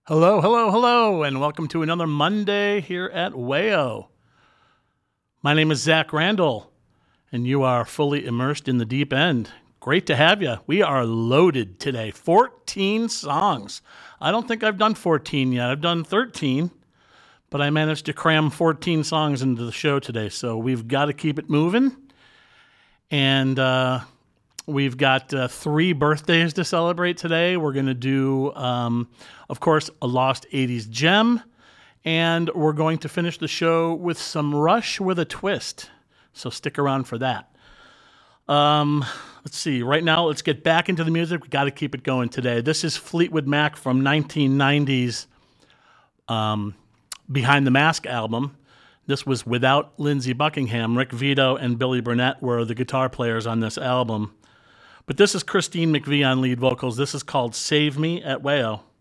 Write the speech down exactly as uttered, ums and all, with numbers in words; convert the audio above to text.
Hello, hello, hello, and welcome to another Monday here at Wayo. My name is Zach Randall, and you are fully immersed in the deep end. Great to have you. We are loaded today. fourteen songs. I don't think I've done fourteen yet. I've done thirteen, but I managed to cram fourteen songs into the show today, so we've got to keep it moving. And uh, we've got uh, three birthdays to celebrate today. We're going to do, um, of course, a Lost eighties gem, and we're going to finish the show with some Rush with a twist. So stick around for that. Um, let's see. Right now, let's get back into the music. We got to keep it going today. This is Fleetwood Mac from nineteen ninety's um, Behind the Mask album. This was without Lindsey Buckingham. Rick Vito and Billy Burnett were the guitar players on this album. But this is Christine McVie on lead vocals. This is called Save Me at Wayo.